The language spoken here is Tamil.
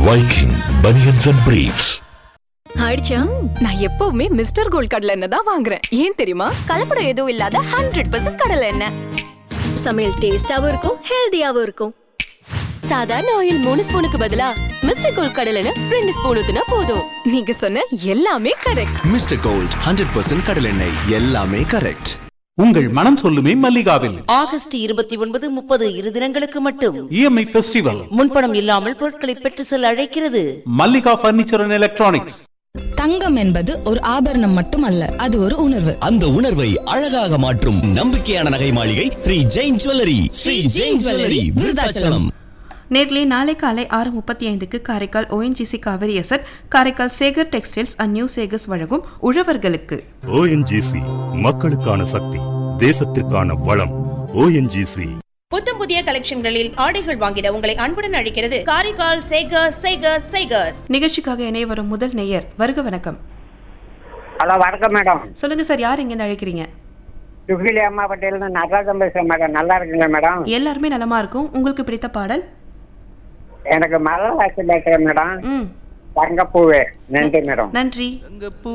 Viking Bunions and Briefs. ஆயிடுச்சா? நான் எப்பவுமே மிஸ்டர் கோல்ட் கடலை எண்ணெய் தான் வாங்குறேன். ஏன் தெரியுமா? கலப்படம் எதுவும் இல்லாத 100% கடலை எண்ணெய். சமையல் டேஸ்டாவும் இருக்கும், ஹெல்தியாவும் இருக்கும். சாதாரண ஆயில் 3 ஸ்பூனுக்கு பதிலா மிஸ்டர் கோல்ட் கடலை எண்ணெய் 2 ஸ்பூன் ஊத்துனா போதும். நீங்க சொன்ன எல்லாமே கரெக்ட். மிஸ்டர் கோல்ட் 100% கடலை எண்ணெய், எல்லாமே கரெக்ட். உங்கள் மனம் சொல்லுமே மல்லிகாவில் ஆகஸ்ட் 29, 30 இரு தினங்களுக்கு மட்டும் இஎம்ஐ ஃபெஸ்டிவல். முன்பணம் இல்லாமல் பொருட்களை பெற்று செல்ல அழைக்கிறது மல்லிகா பர்னிச்சர் அண்ட் எலக்ட்ரானிக்ஸ். தங்கம் என்பது ஒரு ஆபரணம் மட்டுமல்ல, அது ஒரு உணர்வு. அந்த உணர்வை அழகாக மாற்றும் நம்பிக்கையான நகை மாளிகை ஸ்ரீ ஜெயின் ஜுவல்லரி. ஸ்ரீ ஜெயின் ஜுவல்லரி, விருதாச்சலம். நேர்லே நாளை காலை 6:35 Karaikal ONGC Kaveri zed, Karaikal Sekar textiles and new Sekar's வழங்கும் உழவர்களுக்கு. ONGC மக்களுக்கான சக்தி, தேசத்திற்கான வளம். ONGC புத்தம் புதிய கலெக்ஷன்களில் ஆடைகள் வாங்கிட உங்களை அன்புடன் அழைக்கிறது காரைக்கால் சேகர்ஸ். சேகர்ஸ் சேகர்ஸ் நிகழ்ச்சிக்காக இணைய வரும் முதல் நேயர். வருக வணக்கம். ஹலோ, வணக்கம் மேடம். சொல்லுங்க சார், யார் இங்க அழைக்கிறீங்க? சுகிலி அம்மா பட்டேல் நடராஜன் பேசுறேன் மேடம். நல்லா இருக்குங்க மேடம்? எல்லாருமே நலமா இருக்கும். உங்களுக்கு பிடித்த பாடல்? எனக்கு மலர் வாசி பேசுறேன் மேடம். தங்கப்பூவே. நன்றி மேடம். நன்றி.